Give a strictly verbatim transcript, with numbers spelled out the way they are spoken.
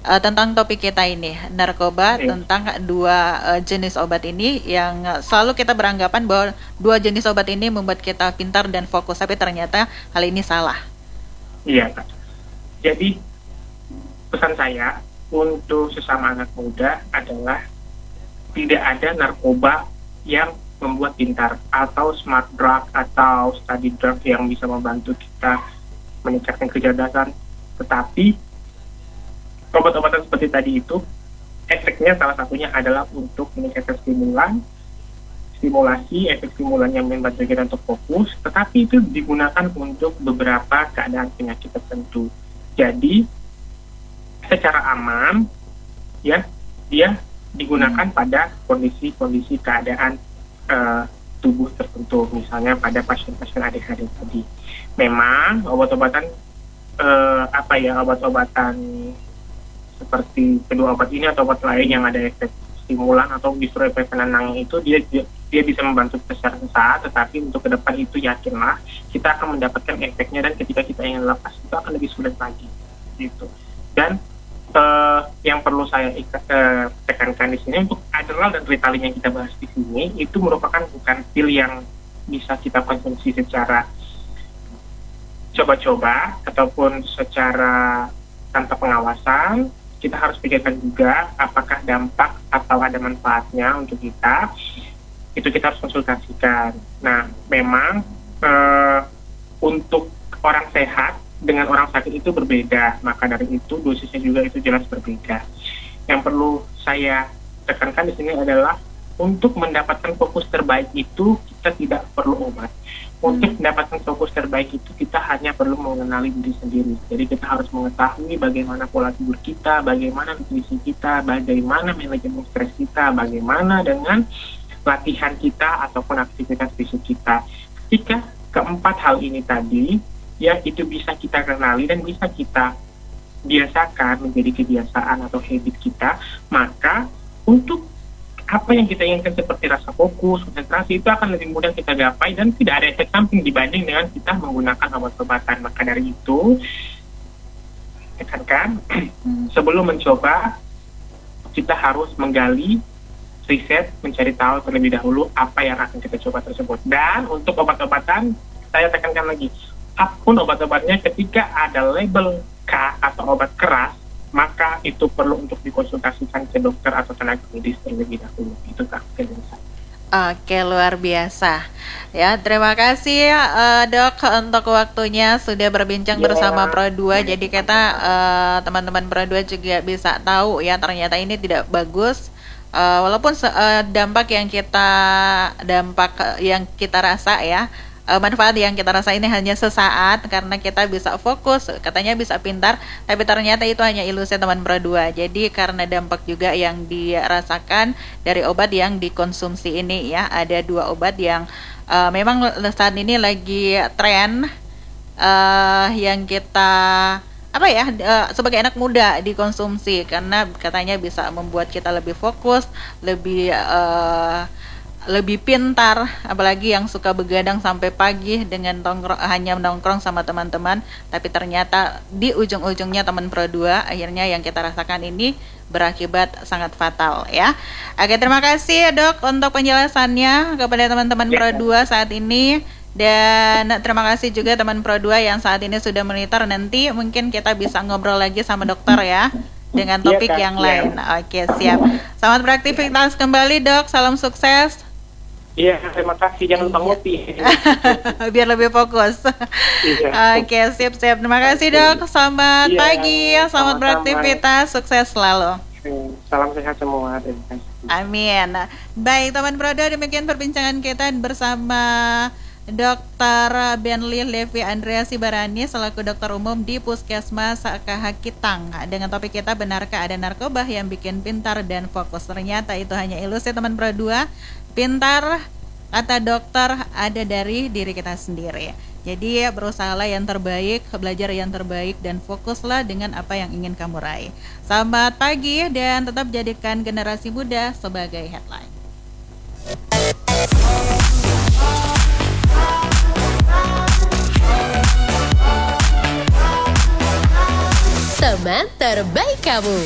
uh, tentang topik kita ini, narkoba, Oke. tentang dua uh, jenis obat ini yang uh, selalu kita beranggapan bahwa dua jenis obat ini membuat kita pintar dan fokus, tapi ternyata hal ini salah. Iya, Kak. Jadi pesan saya untuk sesama anak muda adalah tidak ada narkoba yang membuat pintar atau smart drug atau study drug yang bisa membantu kita meningkatkan kecerdasan. Tetapi obat-obatan seperti tadi itu efeknya salah satunya adalah untuk meningkatkan stimulan, stimulasi, efek stimulan yang membantu kita untuk fokus, tetapi itu digunakan untuk beberapa keadaan penyakit tertentu. Jadi secara aman, ya, dia digunakan pada kondisi-kondisi keadaan uh, tubuh tertentu, misalnya pada pasien-pasien A D H D tadi. Memang obat-obatan uh, apa ya, obat-obatan seperti kedua obat ini atau obat lain yang ada efek stimulan atau justru efek penenang itu dia dia, dia bisa membantu kita secara sesaat, tetapi untuk ke depan itu yakinlah kita akan mendapatkan efeknya, dan ketika kita ingin lepas itu akan lebih sulit lagi gitu. Dan uh, yang perlu saya uh, tekankan di sini, untuk Adderall dan Ritalin yang kita bahas di sini itu merupakan bukan pil yang bisa kita konsumsi secara coba-coba ataupun secara tanpa pengawasan. Kita harus pikirkan juga apakah dampak atau ada manfaatnya untuk kita. Itu kita harus konsultasikan. Nah, memang uh, untuk orang sehat dengan orang sakit itu berbeda, maka dari itu dosisnya juga itu jelas berbeda. Yang perlu saya tekankan di sini adalah untuk mendapatkan fokus terbaik itu kita tidak perlu obat. Untuk mendapatkan fokus terbaik itu kita hanya perlu mengenali diri sendiri. Jadi kita harus mengetahui bagaimana pola tidur kita, bagaimana nutrisi kita, bagaimana manajemen stres kita, bagaimana dengan latihan kita ataupun aktivitas fisik kita. Ketika keempat hal ini tadi, ya itu bisa kita kenali dan bisa kita biasakan menjadi kebiasaan atau habit kita, maka untuk apa yang kita inginkan seperti rasa fokus, konsentrasi itu akan lebih mudah kita gapai dan tidak ada efek samping dibanding dengan kita menggunakan obat-obatan. Maka dari itu, tekankan sebelum mencoba kita harus menggali, riset, mencari tahu terlebih dahulu apa yang akan kita coba tersebut. Dan untuk obat-obatan, saya tekankan lagi, apapun obat-obatnya ketika ada label K atau obat keras, maka itu perlu untuk dikonsultasikan ke dokter atau tenaga medis terlebih dahulu. Itu Kak. Oke, luar biasa. Ya, terima kasih uh, Dok untuk waktunya sudah berbincang ya, bersama Pro dua. Ya, Jadi kita uh, teman-teman Pro dua juga bisa tahu ya ternyata ini tidak bagus. Uh, walaupun uh, dampak yang kita dampak yang kita rasa ya, manfaat yang kita rasa ini hanya sesaat karena kita bisa fokus, katanya bisa pintar, tapi ternyata itu hanya ilusi teman Pro dua. Jadi karena dampak juga yang dirasakan dari obat yang dikonsumsi ini ya, ada dua obat yang uh, memang saat ini lagi tren uh, yang kita apa ya uh, sebagai anak muda dikonsumsi karena katanya bisa membuat kita lebih fokus, lebih uh, lebih pintar, apalagi yang suka begadang sampai pagi dengan tongkrong, hanya nongkrong sama teman-teman, tapi ternyata di ujung-ujungnya teman Pro dua akhirnya yang kita rasakan ini berakibat sangat fatal ya. Oke, terima kasih Dok untuk penjelasannya kepada teman-teman Pro dua saat ini, dan terima kasih juga teman Pro dua yang saat ini sudah monitor. Nanti mungkin kita bisa ngobrol lagi sama dokter ya dengan topik ya, yang ya. lain. Oke, siap. Selamat beraktivitas kembali Dok, salam sukses. Iya, terima kasih. Jangan lupa ngopi. Biar lebih fokus. Iya. Oke, sip-sip. Terima kasih Dok. Selamat iya, pagi. Selamat sama-sama. Beraktivitas. Sukses selalu. Salam sehat semua. Amin. Baik, teman Pro dua, demikian perbincangan kita bersama Dokter Benly Levi Andrea Sibarani selaku dokter umum di Puskesmas K H Kitang. Dengan topik kita, benarkah ada narkoba yang bikin pintar dan fokus? Ternyata itu hanya ilusi teman Pro dua. Pintar, kata dokter, ada dari diri kita sendiri. Jadi berusahalah yang terbaik, belajar yang terbaik, dan fokuslah dengan apa yang ingin kamu raih. Selamat pagi dan tetap jadikan generasi muda sebagai headline. Teman terbaik kamu.